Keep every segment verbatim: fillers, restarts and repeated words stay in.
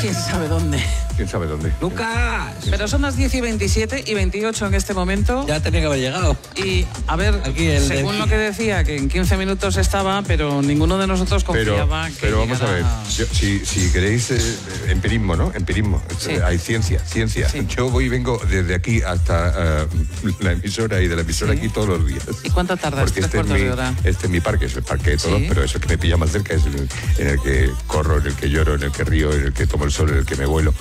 ¿Quién sabe dónde? ¿Quién sabe dónde? ¡Lucas! Pero son las diez y veintisiete y veintiocho en este momento. Ya tenía que haber llegado. Y, a ver, Aquí el según de- lo que decía, que en quince minutos estaba, pero ninguno de nosotros Pero, confiaba que pero vamos a ver, llegara- yo- si, si queréis eh, empirismo, ¿no? Empirismo. Sí. Hay ciencia, ciencia. Sí. Yo voy y vengo desde aquí hasta eh, la emisora y de la emisora Sí. aquí todos los días. ¿Y cuánto tardas? Porque ¿Tres este es, cuartos mi, de hora? este es mi parque, es el parque de todos, Sí. pero eso que me pilla más cerca es el, en el que corro, en el que lloro, en el que río, en el que tomo el sol, en el que me vuelo.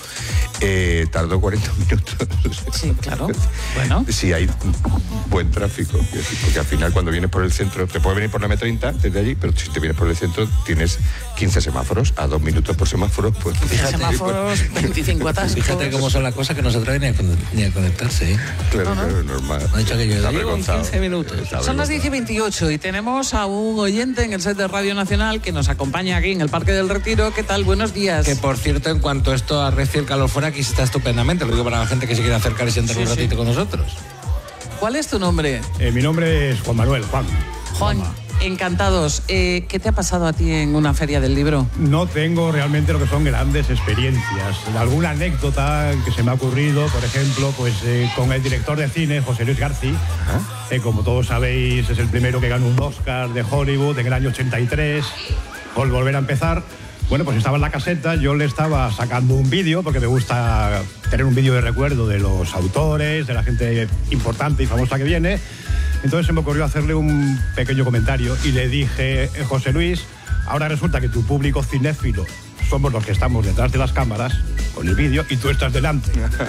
Eh, tardó cuarenta minutos. Sí, claro. Bueno. Si hay buen tráfico, porque al final cuando vienes por el centro, te puede venir por la eme treinta desde allí, pero si te vienes por el centro tienes quince semáforos, a dos minutos por semáforo, pues... Fíjate, semáforos, veinticinco atascos. Fíjate cómo son las cosas que no se atreven ni a, con- ni a conectarse, ¿eh? Claro, No, no. claro, normal. Me ha dicho que yo Está llego en avergonzado. quince minutos. Está Son las diez y veintiocho y tenemos a un oyente en el set de Radio Nacional que nos acompaña aquí en el Parque del Retiro. ¿Qué tal? Buenos días. Que por cierto, en cuanto esto arrecie el calor fuera, aquí está estupendamente. Lo digo para la gente que se quiere acercar y sentar Sí, un sí. ratito con nosotros. ¿Cuál es tu nombre? Eh, mi nombre es Juan Manuel, Juan. Juan, Juanma. encantados. Eh, ¿Qué te ha pasado a ti en una feria del libro? No tengo realmente lo que son grandes experiencias. Alguna anécdota que se me ha ocurrido, por ejemplo, pues eh, con el director de cine, José Luis García. Eh, como todos sabéis, es el primero que ganó un Oscar de Hollywood en el año ochenta y tres, por Volver a Empezar. Bueno, pues estaba en la caseta, yo le estaba sacando un vídeo, porque me gusta tener un vídeo de recuerdo de los autores, de la gente importante y famosa que viene. Entonces se me ocurrió hacerle un pequeño comentario y le dije, eh, José Luis, ahora resulta que tu público cinéfilo somos los que estamos detrás de las cámaras con el vídeo y tú estás delante.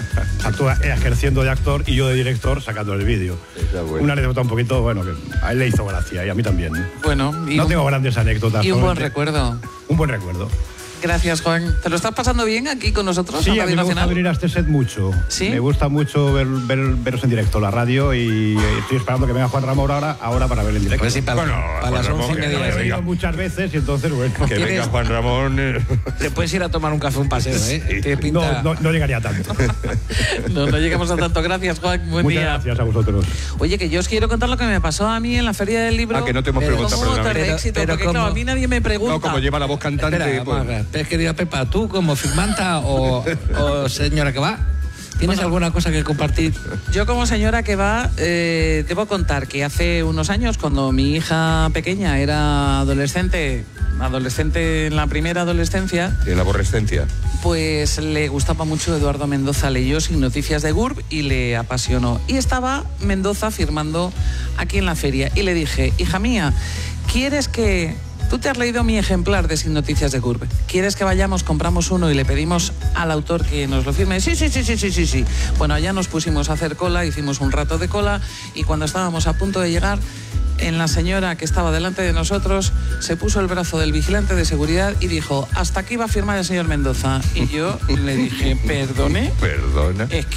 O sea, tú ejerciendo de actor y yo de director sacando el vídeo. Está bueno. Una anécdota un poquito, bueno, que a él le hizo gracia y a mí también. Bueno, y, No un, tengo grandes anécdotas. y un buen solamente recuerdo. Un buen recuerdo. Gracias, Juan. ¿Te lo estás pasando bien aquí con nosotros? Sí, en a Radio mí me gusta Nacional? venir a este set mucho. ¿Sí? Me gusta mucho ver, ver- veros en directo la radio y estoy esperando que venga Juan Ramón ahora, ahora para ver en directo. Pues sí, para, Bueno, para Juan las Ramón, once y que media. no He le ¿eh? venga. venido muchas veces y entonces, bueno. Que venga ¿Quieres? Juan Ramón... eh, Te puedes ir a tomar un café, un paseo, ¿eh? Sí. Tiene pinta... No, no, no llegaría tanto. No, no llegamos a tanto. Gracias, Juan. Buen Muchas día. gracias a vosotros. Oye, que yo os quiero contar lo que me pasó a mí en la Feria del Libro. Ah, que no te hemos Pero preguntado, ¿Cómo perdóname. de Pero- éxito? pero Porque claro, ¿cómo? a mí nadie me pregunta. No, como lleva la voz cantante... Espera, pues, vamos a ver. Pero, querida Pepa, ¿tú como firmanta o, o señora que va? ¿Tienes Bueno. alguna cosa que compartir? Yo como señora que va, eh, debo contar que hace unos años, cuando mi hija pequeña era adolescente, adolescente en la primera adolescencia, en la aborrescencia. pues le gustaba mucho Eduardo Mendoza. Leyó Sin Noticias de G U R B y le apasionó. Y estaba Mendoza firmando aquí en la feria. Y le dije, hija mía, ¿quieres que... Tú te has leído mi ejemplar de Sin Noticias de G U R B. ¿Quieres que vayamos, compramos uno y le pedimos al autor que nos lo firme? Sí, sí, sí, sí, sí, sí, sí. Bueno, allá nos pusimos a hacer cola, hicimos un rato de cola y cuando estábamos a punto de llegar, en la señora que estaba delante de nosotros se puso el brazo del vigilante de seguridad y dijo, hasta aquí va a firmar el señor Mendoza. Y yo le dije, ¿perdone? Perdona. Es que